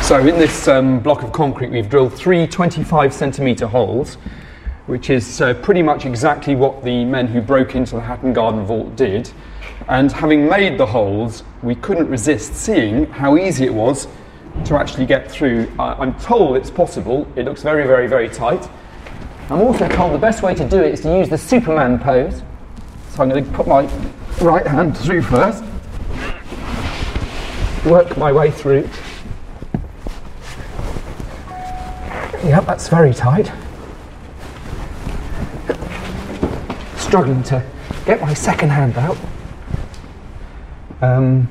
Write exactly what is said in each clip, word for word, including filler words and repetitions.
So in this um, block of concrete we've drilled three twenty-five centimetre holes, which is uh, pretty much exactly what the men who broke into the Hatton Garden Vault did. And having made the holes, we couldn't resist seeing how easy it was to actually get through. Uh, I'm told it's possible. It looks very, very, very tight. I'm also told the best way to do it is to use the Superman pose. So I'm going to put my right hand through first, work my way through. Yep, that's very tight. Struggling to get my second hand out. Um,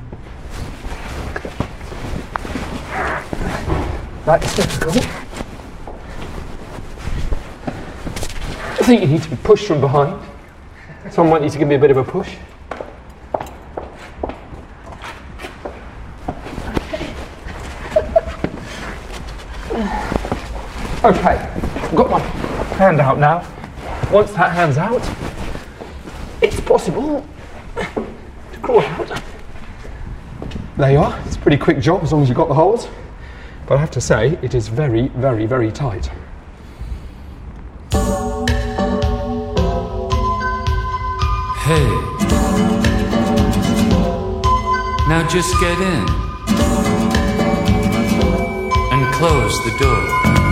that's difficult. I think you need to be pushed from behind. Someone might need to give me a bit of a push. Okay, I've got my hand out now. Once that hand's out, it's possible to crawl out. There you are. It's a pretty quick job as long as you've got the holes. But I have to say, it is very, very, very tight. Hey. Now just get in and close the door.